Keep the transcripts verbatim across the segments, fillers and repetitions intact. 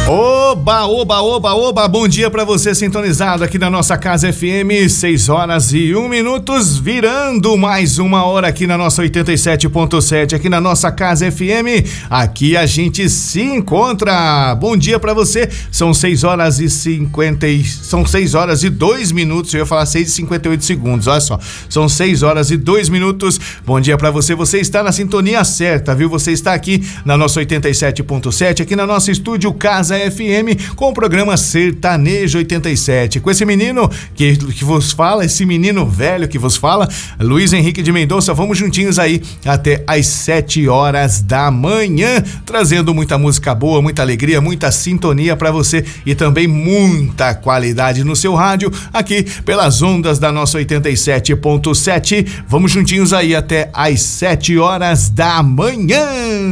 Oba, oba, oba, oba, bom dia pra você sintonizado aqui na nossa Casa F M, seis horas e um minutos, virando mais uma hora aqui na nossa oitenta e sete ponto sete, aqui na nossa Casa F M, aqui a gente se encontra. Bom dia pra você, são seis horas e cinquenta, são seis horas e dois minutos, eu ia falar seis e cinquenta e oito segundos, olha só, são seis horas e dois minutos, bom dia pra você, você está na sintonia certa, viu? Você está aqui na nossa oitenta e sete ponto sete, aqui na nossa estúdio Casa F M, com o programa Sertanejo oitenta e sete, com esse menino que, que vos fala, esse menino velho que vos fala, Luiz Henrique de Mendonça. Vamos juntinhos aí até às sete horas da manhã, trazendo muita música boa, muita alegria, muita sintonia pra você e também muita qualidade no seu rádio, aqui pelas ondas da nossa oitenta e sete ponto sete. Vamos juntinhos aí até às sete horas da manhã.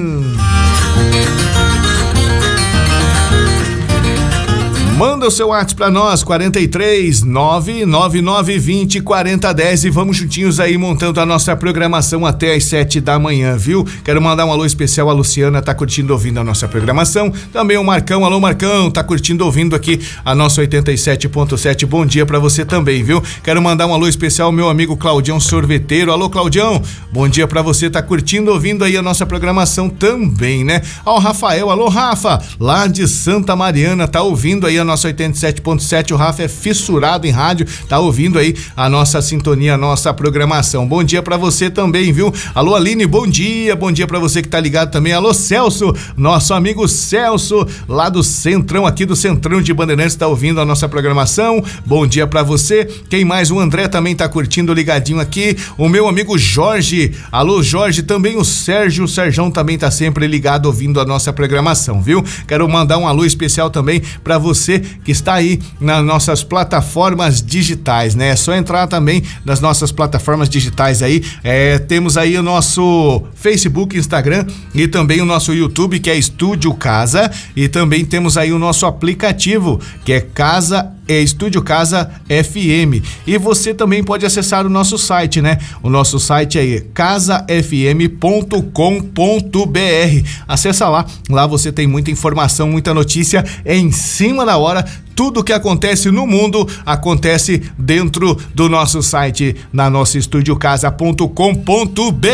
Manda o seu WhatsApp pra nós, quarenta e três, nove nove nove, vinte, quarenta, dez, e vamos juntinhos aí montando a nossa programação até às sete da manhã, viu? Quero mandar um alô especial, a Luciana tá curtindo ouvindo a nossa programação, também o Marcão, alô Marcão, tá curtindo ouvindo aqui a nossa oitenta e sete ponto sete, bom dia pra você também, viu? Quero mandar um alô especial ao meu amigo Claudião Sorveteiro, alô Claudião, bom dia pra você, tá curtindo ouvindo aí a nossa programação também, né? Ao Rafael, alô Rafa, lá de Santa Mariana, tá ouvindo aí a nossa oitenta e sete ponto sete, o Rafa é fissurado em rádio, tá ouvindo aí a nossa sintonia, a nossa programação. Bom dia pra você também, viu? Alô Aline, bom dia, bom dia pra você que tá ligado também. Alô Celso, nosso amigo Celso, lá do Centrão, aqui do Centrão de Bandeirantes, tá ouvindo a nossa programação. Bom dia pra você. Quem mais? O André também tá curtindo, ligadinho aqui. O meu amigo Jorge, alô Jorge, também o Sérgio, o Serjão também tá sempre ligado ouvindo a nossa programação, viu? Quero mandar um alô especial também pra você que está aí nas nossas plataformas digitais, né? É só entrar também nas nossas plataformas digitais aí, é, temos aí o nosso Facebook, Instagram e também o nosso YouTube, que é Estúdio Casa, e também temos aí o nosso aplicativo, que é Casa É Estúdio Casa F M. E você também pode acessar o nosso site, né? O nosso site é casa f m ponto com ponto b r. Acessa lá, lá você tem muita informação, muita notícia em cima da hora. Tudo que acontece no mundo acontece dentro do nosso site, na nossa estúdio casa ponto com ponto b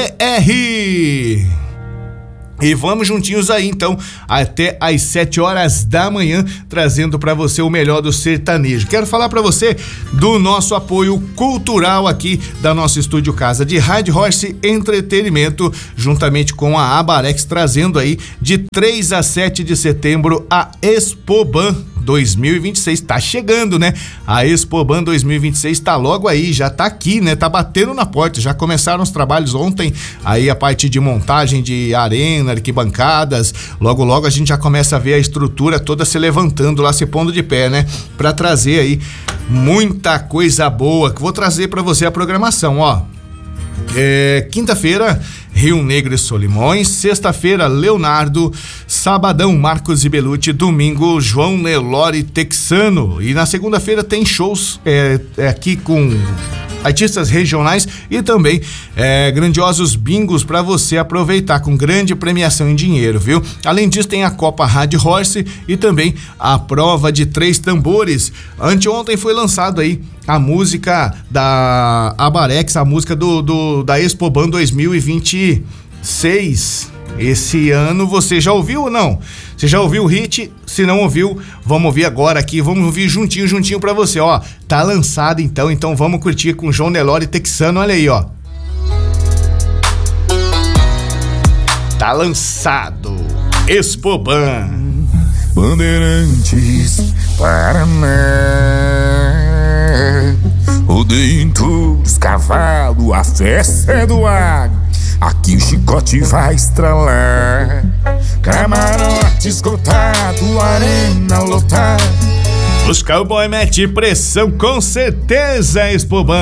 r. E vamos juntinhos aí então até às sete horas da manhã, trazendo para você o melhor do sertanejo. Quero falar para você do nosso apoio cultural aqui da nossa Estúdio Casa de Rádio Horse Entretenimento, juntamente com a Abarex, trazendo aí de três a sete de setembro a Expoban dois mil e vinte e seis, tá chegando, né? A Expoban dois mil e vinte e seis tá logo aí, já tá aqui, né? Tá batendo na porta, já começaram os trabalhos ontem, aí a parte de montagem de arena, arquibancadas, logo logo a gente já começa a ver a estrutura toda se levantando lá, se pondo de pé, né? Pra trazer aí muita coisa boa, que vou trazer pra você a programação, ó. É, quinta-feira, Rio Negro e Solimões, sexta-feira, Leonardo, sabadão, Marcos e Belucci, domingo, João Nelore Texano, e na segunda-feira tem shows é, é, aqui com artistas regionais e também é, grandiosos bingos para você aproveitar, com grande premiação em dinheiro, viu? Além disso, tem a Copa Rádio Horse e também a prova de três tambores. Anteontem foi lançado aí a música da Abarex, a música do, do da Expoban dois mil e vinte e seis. Esse ano você já ouviu ou não? Você já ouviu o hit? Se não ouviu, vamos ouvir agora aqui, vamos ouvir juntinho, juntinho pra você, ó. Tá lançado então, então vamos curtir com João Nelore Texano, olha aí, ó. Tá lançado, Expoban. Bandeirantes, Paraná, rodeiam touros, cavalo, a festa é do agro. Aqui o chicote vai estralar. Camarote esgotado, arena lotada. Os cowboy mete pressão com certeza, Expoban.